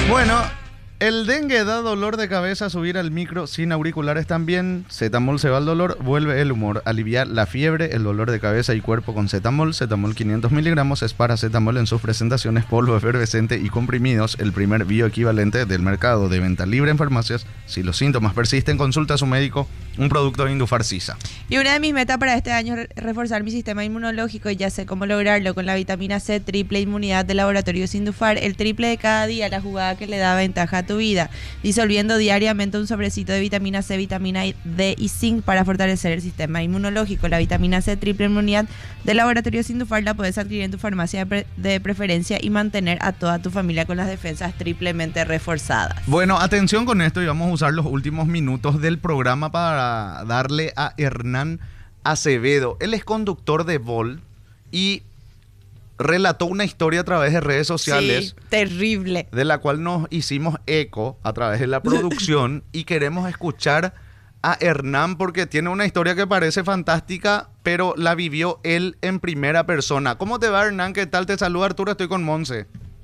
Bueno, el dengue da dolor de cabeza, subir al micro sin auriculares también. Cetamol se va el dolor, vuelve el humor, aliviar la fiebre, el dolor de cabeza y cuerpo con Cetamol. Cetamol 500 miligramos es paracetamol en sus presentaciones polvo, efervescente y comprimidos. El primer bioequivalente del mercado, de venta libre en farmacias. Si los síntomas persisten, consulta a su médico. Un producto de Indufarcisa. Y una de mis metas para este año es reforzar mi sistema inmunológico y ya sé cómo lograrlo con la vitamina C, triple inmunidad de Laboratorios Indufar, el triple de cada día, la jugada que le da ventaja a tu vida. Disolviendo diariamente un sobrecito de vitamina C, vitamina D y zinc para fortalecer el sistema inmunológico. La vitamina C, triple inmunidad de Laboratorios Indufar la puedes adquirir en tu farmacia de preferencia y mantener a toda tu familia con las defensas triplemente reforzadas. Bueno, atención con esto y vamos a usar los últimos minutos del programa para darle a Hernán Acevedo. Él es conductor de Volt y relató una historia a través de redes sociales. Sí, terrible. De la cual nos hicimos eco a través de la producción y queremos escuchar a Hernán porque tiene una historia que parece fantástica, pero la vivió él en primera persona. ¿Cómo te va, Hernán? ¿Qué tal? Te saluda Arturo, estoy con Monse.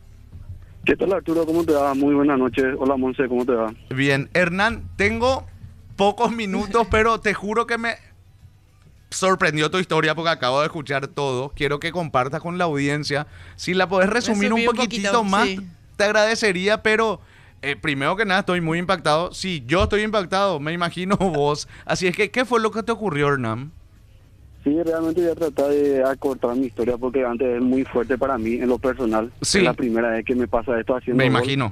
¿Qué tal, Arturo? ¿Cómo te va? Muy buenas noches. Hola, Monse, ¿cómo te va? Bien, Hernán, tengo pocos minutos, pero te juro que me sorprendió tu historia porque acabo de escuchar todo. Quiero que compartas con la audiencia. Si la podés resumir un poquitito más, sí, te agradecería, pero primero que nada estoy muy impactado. Sí, yo estoy impactado, me imagino vos. Así es que, ¿qué fue lo que te ocurrió, Hernán? Sí, realmente voy a tratar de acortar mi historia porque antes es muy fuerte para mí en lo personal. Sí. Es la primera vez que me pasa esto haciendo Me gol. imagino.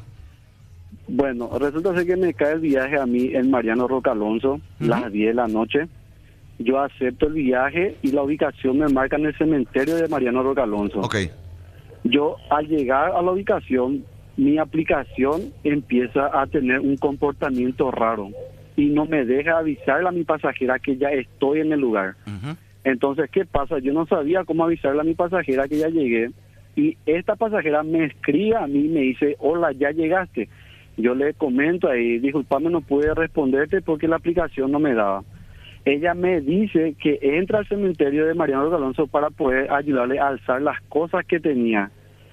Bueno, resulta ser que me cae el viaje a mí en Mariano Roca Alonso, las 10 de la noche. Yo acepto el viaje y la ubicación me marca en el cementerio de Mariano Roca Alonso. Ok. Yo, al llegar a la ubicación, mi aplicación empieza a tener un comportamiento raro y no me deja avisarle a mi pasajera que ya estoy en el lugar. Entonces, ¿qué pasa? Yo no sabía cómo avisarle a mi pasajera que ya llegué y esta pasajera me escribe a mí y me dice, hola, ya llegaste. Yo le comento ahí, disculpame, no pude responderte porque la aplicación no me daba. Ella me dice que entra al cementerio de Mariano Roca Alonso para poder ayudarle a alzar las cosas que tenía.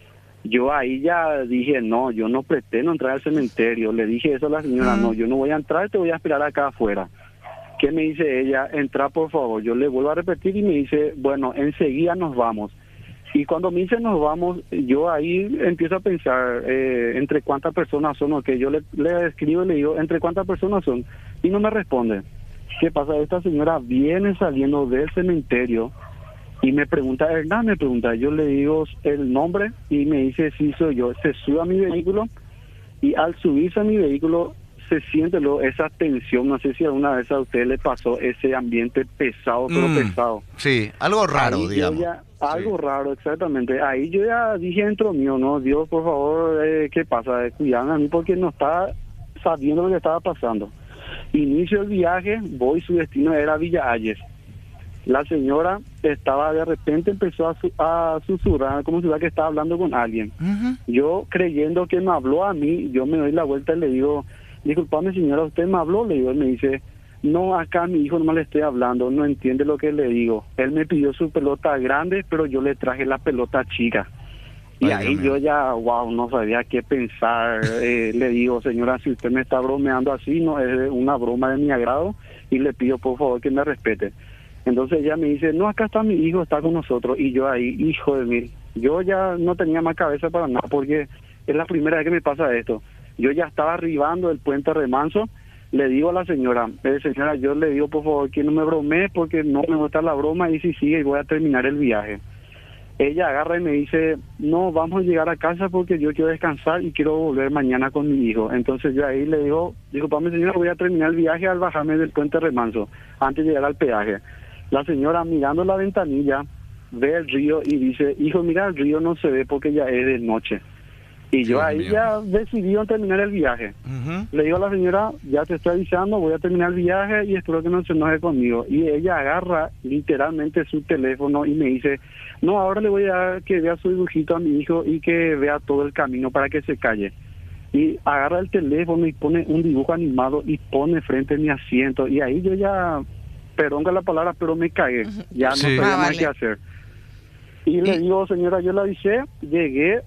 Yo ahí ya dije, no, yo no pretendo entrar al cementerio. Le dije eso a la señora, no, yo no voy a entrar, te voy a esperar acá afuera. ¿Qué me dice ella? Entra, por favor. Yo le vuelvo a repetir y me dice, bueno, enseguida nos vamos. Y cuando me dice nos vamos, yo ahí empiezo a pensar entre cuántas personas son, o que yo le escribo y le digo, ¿entre cuántas personas son? Y no me responde. ¿Qué pasa? Esta señora viene saliendo del cementerio y me pregunta, Hernán, me pregunta, yo le digo el nombre y me dice, sí, soy yo. Se sube a mi vehículo y al subirse a mi vehículo se siente luego esa tensión. No sé si alguna vez a usted le pasó ese ambiente pesado, pero pesado. Sí, algo raro, ahí digamos. Algo raro, exactamente. Ahí yo ya dije dentro mío, no, Dios, por favor, ¿qué pasa? Cuidado a mí porque no estaba sabiendo lo que estaba pasando. Inicio el viaje, voy, su destino era Villa Ayes. La señora estaba, de repente empezó a susurrar, como si fuera que estaba hablando con alguien. Yo, creyendo que me habló a mí, yo me doy la vuelta y le digo, disculpame señora, ¿usted me habló? Le digo, él me dice, no, acá a mi hijo no le estoy hablando, no entiende lo que le digo. Él me pidió su pelota grande, pero yo le traje la pelota chica. Y ay, ahí yo ya, wow, no sabía qué pensar. Le digo, señora, si usted me está bromeando así, no es una broma de mi agrado, y le pido por favor que me respete. Entonces ella me dice, no, acá está mi hijo, está con nosotros. Y yo ahí, hijo de mí, yo ya no tenía más cabeza para nada, porque es la primera vez que me pasa esto. Yo ya estaba arribando el puente Remanso, le digo a la señora, señora, yo le digo por favor que no me bromee porque no me gusta la broma y si sigue voy a terminar el viaje. Ella agarra y me dice, no, vamos a llegar a casa porque yo quiero descansar y quiero volver mañana con mi hijo. Entonces yo ahí le digo, disculpame señora, voy a terminar el viaje al bajarme del puente Remanso, antes de llegar al peaje. La señora mirando la ventanilla, ve el río y dice, hijo, mira, el río no se ve porque ya es de noche. Y yo Dios ahí mío. ya decidí terminar el viaje. Le digo a la señora, ya te estoy avisando, voy a terminar el viaje y espero que no se enoje conmigo. Y ella agarra literalmente su teléfono y me dice, no, ahora le voy a dar que vea su dibujito a mi hijo y que vea todo el camino para que se calle. Y agarra el teléfono y pone un dibujo animado y pone frente a mi asiento. Y ahí yo ya, perdón con la palabra, pero me cagué. Ya no Sí. sabía más vale. qué hacer. Y le digo, señora, yo la avisé, llegué,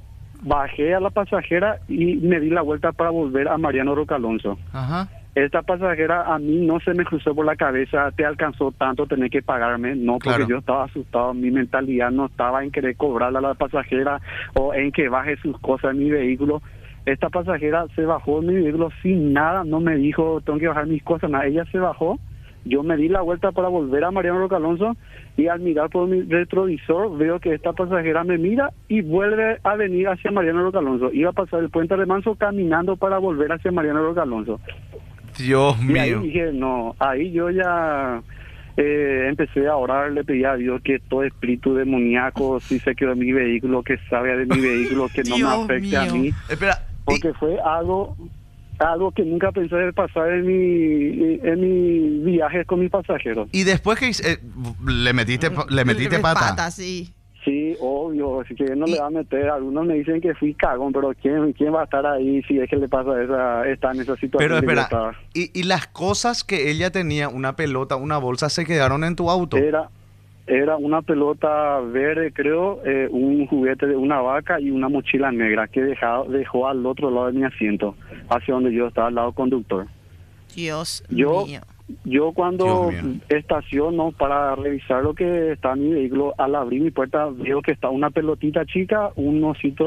bajé a la pasajera y me di la vuelta para volver a Mariano Roca Alonso. Ajá. Esta pasajera a mí no se me cruzó por la cabeza, te alcanzó tanto tener que pagarme, no, porque Claro. yo estaba asustado, mi mentalidad no estaba en querer cobrarle a la pasajera o en que baje sus cosas en mi vehículo. Esta pasajera se bajó de mi vehículo sin nada, no me dijo tengo que bajar mis cosas, nada, ella se bajó, yo me di la vuelta para volver a Mariano Roca Alonso y al mirar por mi retrovisor veo que esta pasajera me mira y vuelve a venir hacia Mariano Roca Alonso. Iba a pasar el puente Remanso caminando para volver hacia Mariano Roca Alonso. Dios Y ahí mío. dije, no, ahí yo ya empecé a orar, le pedí a Dios que todo espíritu demoníaco, si se quedó en mi vehículo, que salga de mi vehículo, que no me Dios afecte a mío. mí, Espera. porque fue algo que nunca pensé de pasar en mi viaje con mis pasajeros. Y después que le metiste pata. Sí. Sí, obvio, así que no Y- le va a meter. Algunos me dicen que fui cagón, pero ¿quién va a estar ahí si es que le pasa está en esa situación? Pero que yo espera, estaba? y las cosas que ella tenía, una pelota, una bolsa, se quedaron en tu auto. Era una pelota verde, creo, un juguete de una vaca y una mochila negra que dejó al otro lado de mi asiento, hacia donde yo estaba, al lado conductor. Dios Yo- mío. Yo cuando Dios mío. estaciono para revisar lo que está en mi vehículo, al abrir mi puerta veo que está una pelotita chica, un osito,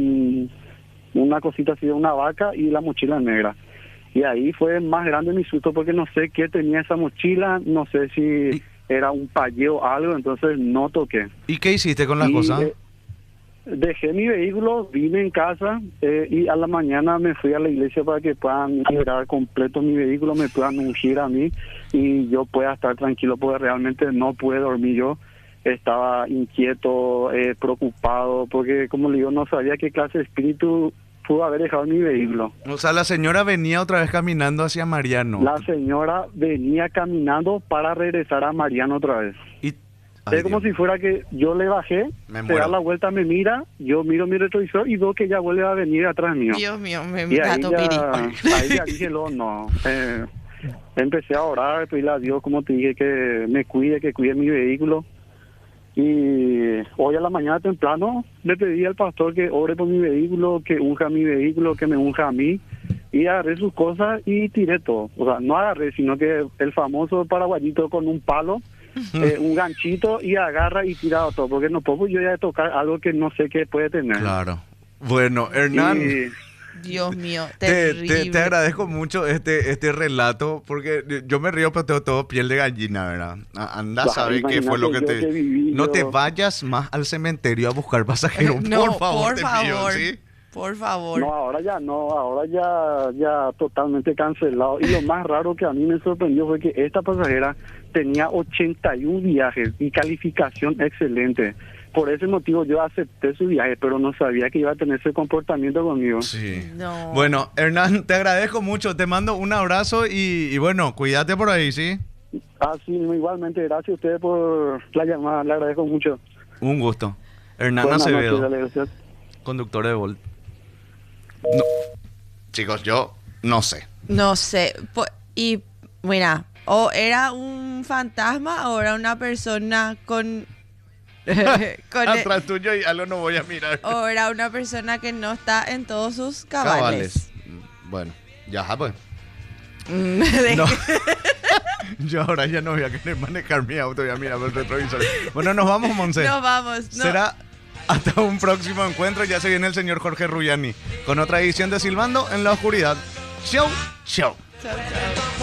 una cosita así de una vaca y la mochila negra. Y ahí fue más grande mi susto porque no sé qué tenía esa mochila, no sé si Y- era un payeo o algo, entonces no toqué. ¿Y qué hiciste con las Y, cosas? dejé mi vehículo, vine en casa y a la mañana me fui a la iglesia para que puedan liberar completo mi vehículo, me puedan ungir a mí y yo pueda estar tranquilo porque realmente no pude dormir yo. Estaba inquieto, preocupado, porque como le digo, no sabía qué clase de espíritu pudo haber dejado en mi vehículo. O sea, la señora venía otra vez caminando hacia Mariano. La señora venía caminando para regresar a Mariano otra vez. Y, ay, Es como Dios. si fuera que yo le bajé, Me se muero. da la vuelta, me mira, yo miro mi retrovisor y veo que ella vuelve a venir atrás mío. Dios mío, me Y ahí gato piri. ya dije, no. Empecé a orar, pedirle a Dios, como te dije, que me cuide, que cuide mi vehículo. Y hoy a la mañana temprano le pedí al pastor que ore por mi vehículo, que unja mi vehículo, que me unja a mí. Y agarré sus cosas y tiré todo. O sea, no agarré, sino que el famoso paraguayito con un palo, un ganchito, y agarra y tira todo. Porque no puedo yo ya tocar algo que no sé qué puede tener. Claro. Bueno, Hernán, Y- Dios mío, te terrible. agradezco mucho este relato, porque yo me río, pero tengo todo piel de gallina, ¿verdad? Anda a Bah, saber qué fue lo que imagínate yo te... que viví, No te yo- vayas más al cementerio a buscar pasajeros, No, por favor, te pido, favor. ¿sí? Por favor. No, ahora ya totalmente cancelado. Y lo más raro que a mí me sorprendió fue que esta pasajera tenía 81 viajes y calificación excelente. Por ese motivo yo acepté su viaje, pero no sabía que iba a tener ese comportamiento conmigo. Sí. No. Bueno, Hernán, te agradezco mucho, te mando un abrazo y bueno, cuídate por ahí, ¿sí? Así igualmente, gracias a ustedes por la llamada, le agradezco mucho. Un gusto. Hernán Buenas Acevedo, noches, dale, gracias. conductor de Volt. No. Chicos, yo no sé. No sé. Y mira, o era un fantasma o era una persona con... con Atrás tuyo y algo no voy a mirar. o era una persona que no está en todos sus cabales. Bueno, ya pues. Mm, No. Yo ahora ya no voy a querer manejar mi auto, voy a mirar por el retrovisor. Bueno, nos vamos, Monse. Nos vamos. No. Será hasta un próximo encuentro. Ya se viene el señor Jorge Ruyani con otra edición de Silbando en la Oscuridad. Chau, chau. Chao, chao.